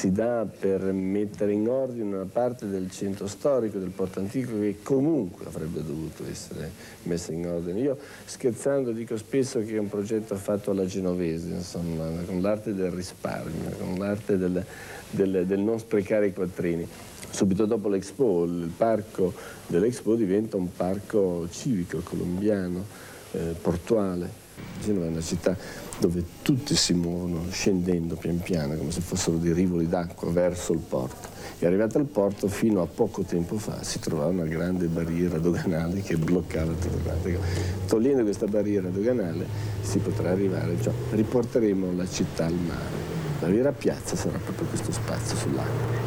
si dà per mettere in ordine una parte del centro storico del Porto Antico che comunque avrebbe dovuto essere messa in ordine. Io scherzando dico spesso che è un progetto fatto alla genovese, insomma, con l'arte del risparmio, con l'arte del non sprecare i quattrini. Subito dopo l'Expo, il parco dell'Expo diventa un parco civico, colombiano, portuale. Genova è una città dove tutti si muovono scendendo pian piano, come se fossero dei rivoli d'acqua verso il porto. E arrivata al porto, fino a poco tempo fa, si trovava una grande barriera doganale che bloccava tutto quanto. Togliendo questa barriera doganale si potrà arrivare, cioè riporteremo la città al mare. La vera piazza sarà proprio questo spazio sull'acqua.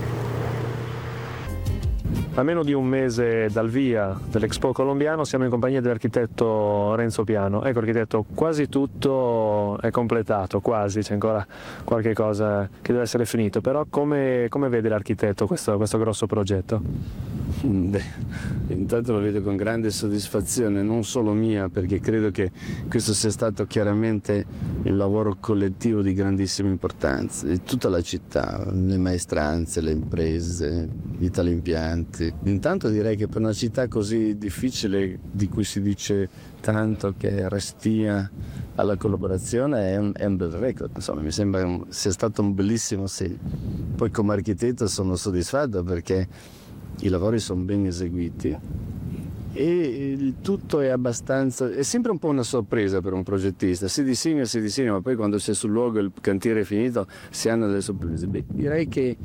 A meno di un mese dal via dell'Expo colombiano siamo in compagnia dell'architetto Renzo Piano. Ecco architetto, quasi tutto è completato, quasi, c'è ancora qualche cosa che deve essere finito, però come vede l'architetto questo grosso progetto? Beh, intanto lo vedo con grande soddisfazione, non solo mia, perché credo che questo sia stato chiaramente il lavoro collettivo di grandissima importanza, di tutta la città, le maestranze, le imprese, gli talimpianti. Intanto direi che per una città così difficile, di cui si dice tanto che restia alla collaborazione, è un bel record, insomma, mi sembra sia stato un bellissimo segno. Poi come architetto sono soddisfatto perché i lavori sono ben eseguiti e il tutto è sempre un po' una sorpresa per un progettista, si disegna, ma poi quando sei sul luogo e il cantiere è finito si hanno delle sorprese. Beh, direi che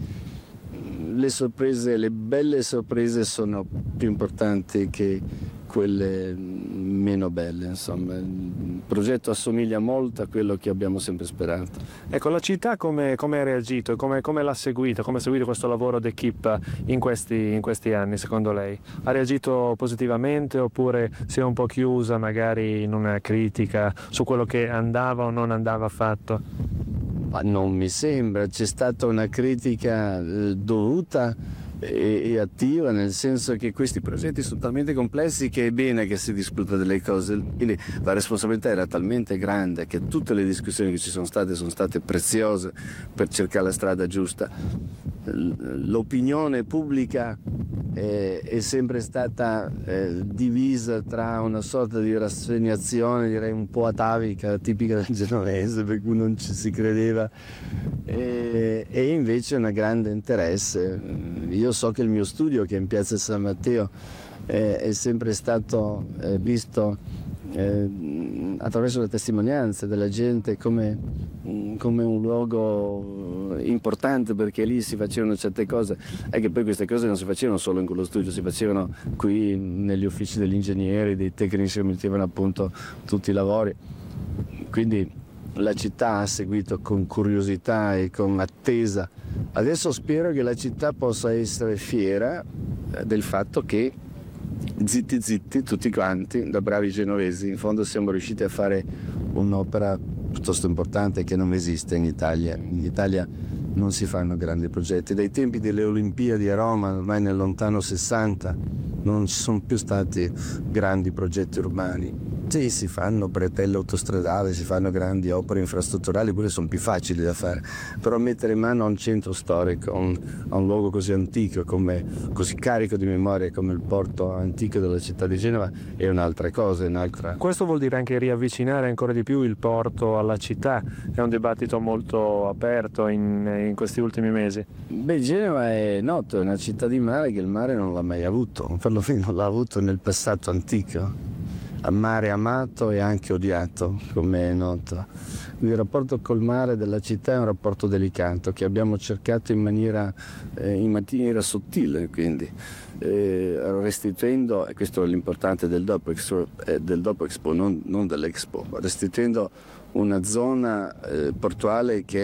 le belle sorprese sono più importanti che quelle meno belle, insomma. Il progetto assomiglia molto a quello che abbiamo sempre sperato. Ecco, la città come ha reagito, come l'ha seguito, come ha seguito questo lavoro d'equipe in questi anni, secondo lei? Ha reagito positivamente oppure si è un po' chiusa magari in una critica su quello che andava o non andava fatto? Ma non mi sembra, c'è stata una critica dovuta e attiva, nel senso che questi progetti sono talmente complessi che è bene che si discuta delle cose. Quindi la responsabilità era talmente grande che tutte le discussioni che ci sono state preziose per cercare la strada giusta. L'opinione pubblica è sempre stata divisa tra una sorta di rassegnazione, direi un po' atavica, tipica del genovese, per cui non ci si credeva, e invece un grande interesse. Io so che il mio studio, che è in piazza San Matteo, è sempre stato visto attraverso le testimonianze della gente come un luogo importante, perché lì si facevano certe cose e che poi queste cose non si facevano solo in quello studio, si facevano qui negli uffici degli ingegneri, dei tecnici che mettevano appunto tutti i lavori. Quindi la città ha seguito con curiosità e con attesa. Adesso spero che la città possa essere fiera del fatto che zitti tutti quanti, da bravi genovesi, in fondo siamo riusciti a fare un'opera piuttosto importante che non esiste in Italia. In Italia non si fanno grandi progetti. Dai tempi delle Olimpiadi a Roma, ormai nel lontano 60, non ci sono più stati grandi progetti urbani. Sì, si fanno bretelle autostradali, si fanno grandi opere infrastrutturali, quelle sono più facili da fare, però mettere in mano a un centro storico, a un luogo così antico, così carico di memoria come il porto antico della città di Genova, è un'altra cosa, Questo vuol dire anche riavvicinare ancora di più il porto alla città, è un dibattito molto aperto in questi ultimi mesi. Beh, Genova è noto, è una città di mare che il mare non l'ha mai avuto, perlomeno l'ha avuto nel passato antico. A mare amato e anche odiato, come è noto. Il rapporto col mare della città è un rapporto delicato che abbiamo cercato in maniera sottile, quindi restituendo, e questo è l'importante del dopo Expo, non dell'Expo, restituendo una zona portuale che